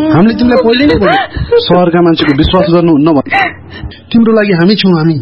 हामीले तिमीलाई पहिले नै भने सहरका मान्छेको विश्वास गर्नुहुन्न भने तिम्रो लागि हामी छौँ हामी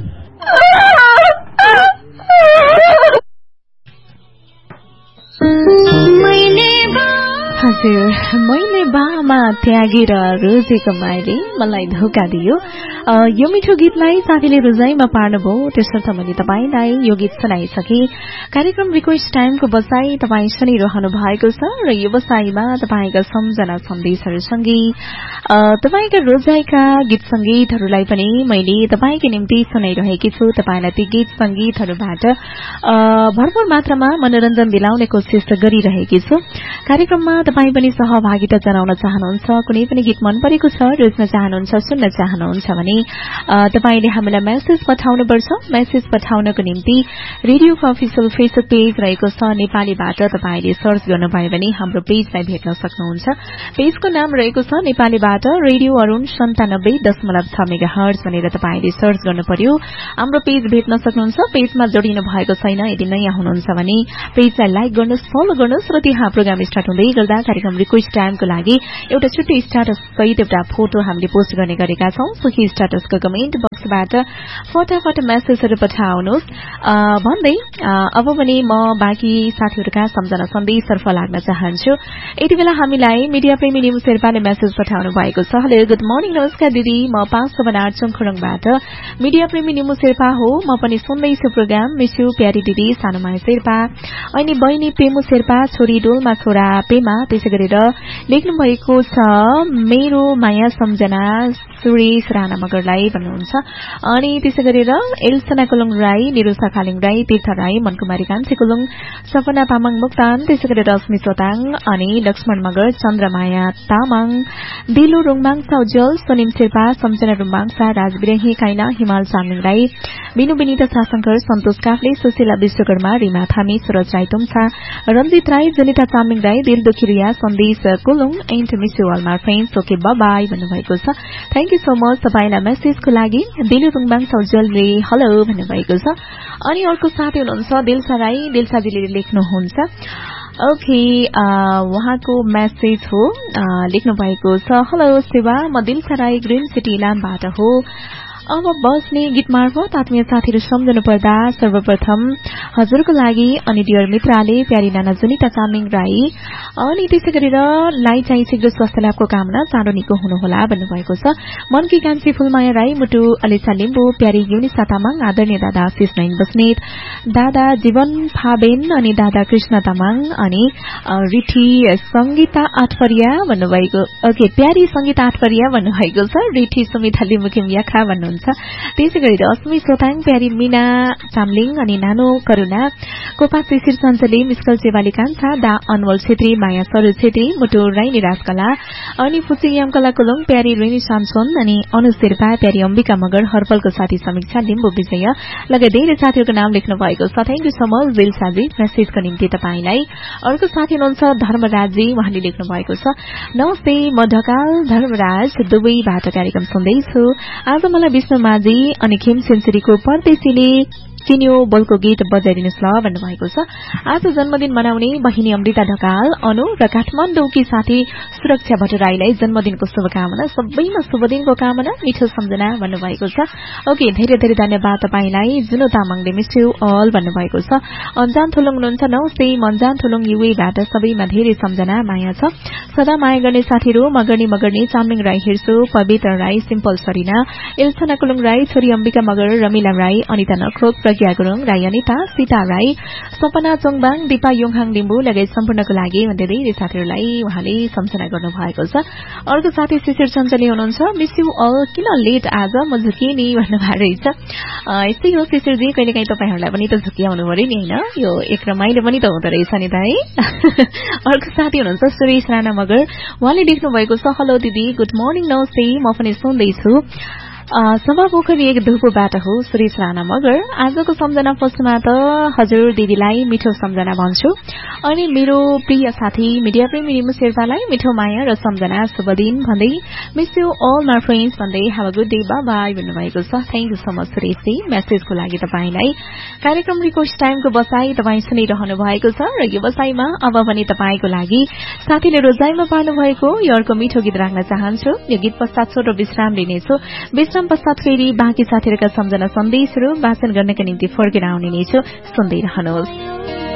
हजुर मैले बामा त्यागेर रोजेको माइले मलाई धोका दियो यो मिठो गीतलाई साथीले रोजाइमा पार्नुभयो त्यसर्थ मैले तपाईलाई यो गीत सुनाइसके कार्यक्रम रिक्वेस्ट टाइमको बसाई तपाईँ सुनिरहनु भएको छ र यो बसाईमा तपाईँका सम्झना सन्देशहरूसँगै तपाईँका रोजाइका गीत संगीतहरूलाई पनि मैले तपाईँको निम्ति सुनाइरहेकी छु तपाईँलाई ती गीत संगीतहरूबाट भरपूर मात्रामा मनोरञ्जन दिलाउने कोसिस गरिरहेकी छु कार्यक्रममा तपाईँ पनि सहभागिता जनाउन चाहनुहुन्छ कुनै पनि गीत मन परेको छ रोज्न चाहनुहुन्छ सुन्न चाहनुहुन्छ भने तपाईले हामीलाई मेसेज पठाउनुपर्छ मेसेज पठाउनको निम्ति रेडियोको अफिसियल फेसबुक पेज रहेको छ नेपालीबाट तपाईले सर्च गर्नुभयो भने हाम्रो पेजलाई भेट्न सक्नुहुन्छ पेजको नाम रहेको छ नेपालीबाट रेडियो अरुण 97.6 मेगाहर्ज भनेर तपाईले सर्च गर्नु पर्यो हाम्रो पेज भेट्न सक्नुहुन्छ पेजमा जोडिनु भएको छैन यदि नयाँ हुनुहुन्छ भने पेजलाई लाइक गर्नुस् फलो गर्नुस् र त्यहाँ प्रोग्राम स्टार्ट हुँदै गर्दा कार्यक्रम रिक्वेस्ट टाइमको लागि एउटा छुट्टै स्ट्याटस सहित एउटा फोटो हामीले पोस्ट गर्ने गरेका छौं सोही स्ट्याटसको कमेन्ट बक्सबाट फटाफट मेसेजहरू पठाउनुहोस् भन्दै अब पनि म बाँकी साथीहरूका सम्झना सन्देशतर्फ लाग्न चाहन्छु यति बेला हामीलाई मिडिया प्रेमी निमु शेर्पाले मेसेज पठाउनु भएको छ हेलो गुड मर्निङ नमस्कार दिदी म 5 बनार चङखुरङबाट मिडिया प्रेमी निमु शेर्पा हो म पनि सुन्दैछु प्रोग्राम मिसु प्यारी दिदी सानुमाया शेर्पा अनि बहिनी पेमु शेर्पा छोरी डोलमा छोरा पेमा त्यसै गरेर लेख्नु भएको छ मेरो माया सम्झना सुरेश राणा मगरलाई भन्नुहुन्छ अनि त्यसै गरेर एल्सना कुलुङ राई निरुसा खालिङ राई तीर्थ राई मनकुमारी कान्छी कुलुङ सपना तामाङ मुक्तान त्यसै गरेर रश्मि सोताङ अनि लक्ष्मण मगर चन्द्रमाया तामाङ दिलु रुङमाङ साउजल सोनिम शेर्पा सम्झना रुङमाङसा राजबिरही काइना हिमाल चामिङ राई बिनु विनिता साशंकर सन्तोष काफ्ले सुशीला विश्वकर्मा रिमा थामी सुरज राई तुमसा रञ्जित राई जनिता चामिङ राई दिल दुखिरिया सन्देश Kulung and miss you all my friends okay bye भन्नुभएको छ थ्याङ्क यू सो मच तपाईलाई मेसेजको लागि दिलु रुङमाङ साउजलले हेलो भन्नुभएको छ अनि अर्को साथी हुनुहुन्छ दिलसा राई दिलसाजीले लेख्नुहुन्छ ओके उहाँको मेसेज हो लेख्नु भएको छ हेलो सेवा म दिलसा राई ग्रीन सिटी इलामबाट हो अब बस्ने गीत मार्फत आत्मीय साथीहरू सम्झनु पर्दा सर्वप्रथम हजुरको लागि अनि डियर मित्रले प्यारी नाना जुनिता चामिङ राई अनि त्यसै गरेर लाई चाहिँ शीघ्र स्वास्थ्य लाभको कामना चाँडो निको हुनुहोला भन्नुभएको छ मनकी कान्छी फुलमाया राई मुटु अलिसा लिम्बू प्यारी युनिसा तामाङ आदरणीय दादा आशिष नैन बस्नेत दादा जीवन फाबेन अनि दादा कृष्ण तामाङ अनि रिठी संगीता आठपरिया भन्नुभएको ओके प्यारी संगीता आठपरिया भन्नुभएको छ रिठी सुमिता लिम्बुकिम याखा भन्नुहुन्छ त्यसै गरेर अस्मी सोताङ प्यारी मीना चामलिङ अनि नानो करुणा कोपा शिशिर सञ्चली मिस्कल चेवाली कान्छा दा अनवल छेत्री माया सरोज छेत्री मुटु राई निराज कला अनि फुचियाम कला कुलुङ प्यारी रेनी सामसोन अनि अनु शेर्पा प्यारी अम्बिका मगर हर्पलको साथी समीक्षा लिम्बू विजय लगायत धेरै साथीहरूको नाम लेख्नु भएको छ थ्याङ्क यू सो मच दिलसाजी मेसेजको निम्ति तपाईलाई अर्को साथी हुनुहुन्छ धर्मराजी उहाँले लेख्नु भएको छ नमस्ते म ढकाल धर्मराज दुबईबाट कार्यक्रम सुन्दैछु आज मलाई माझी अनि खेम सेन्चुरीको परदेशीले चिन्यो बोलको गीत बजाइदिनुहोस् ल भन्नुभएको छ आज जन्मदिन मनाउने बहिनी अमृता ढकाल अनु र काठमाडौँकी साथी सुरक्षा भट्टराईलाई जन्मदिनको शुभकामना सबैमा शुभ दिनको कामना मिठो सम्झना भन्नुभएको छ ओके धेरै धेरै धन्यवाद तपाईलाई जुनो तामाङले मिस यु अल भन्नुभएको छ अन्जान थुलुङ हुनुहुन्छ नमस्ते अन्जान थुलुङ युएबाट सबैमा धेरै सम्झना माया छ सदा माया गर्ने साथीहरू मगर्नी चामिङ राई हिर्सु पवित्र राई सिम्पल सरिना एल्सना कुलुङ राई छोरी अम्बिका मगर रमिला राई अनिता नखोक प्रज्ञा गुरुङ राई अनिता सीता राई सपना चोङबाङ दिपा योङहाङ लिम्बू लगायत सम्पूर्णको लागि भन्दै धेरै साथीहरूलाई उहाँले सम्झना गर्नु भएको छ अर्को साथी शिशिर चञ्चली हुनुहुन्छ मिस यु अल किन लेट आज म झुकिए नि भन्नुभएको रहेछ यस्तै हो शिशिरजी कहिलेकाहीँ तपाईँहरूलाई पनि त झुकियाउनु पर्यो नि होइन यो एक रमाइलो पनि त हुँदो रहेछ नि त है अर्को साथी हुनुहुन्छ सुरेश राणा मगर उहाँले लेख्नु भएको छ हेलो दिदी गुड मर्निङ नमस्ते म पनि सुन्दैछु सभापोखरी एक धुपोबाट हो सुरेश राणा मगर। आजको सम्झना प्रश्नमा त हजुर दिदीलाई मिठो सम्झना भन्छु अनि मेरो प्रिय साथी मिडिया प्रेमी रिमु शेर्पालाई मिठो माया र सम्झना शुभ दिन भन्दै miss you all my friends भन्दै have a good day by भन्नुभएको छ। थ्याङ्क यू सो मच सुरेशजी मेसेजको लागि तपाईँलाई। कार्यक्रम रिक्वेस्ट टाइमको बसाई तपाईँ सुनिरहनु भएको छ र यो बसाईमा अब पनि तपाईँको लागि साथीले रोजाइमा पार्नु भएको यो अर्को मिठो गीत राख्न चाहन्छु। यो गीत पश्चात छोटो विश्राम लिनेछु। विश्राम पश्चात फेरि बाँकी साथीहरूका सम्झना सन्देशहरू वाचन गर्नका निम्ति फर्केर आउने नै छु। सुन्दै रहनुहोस्।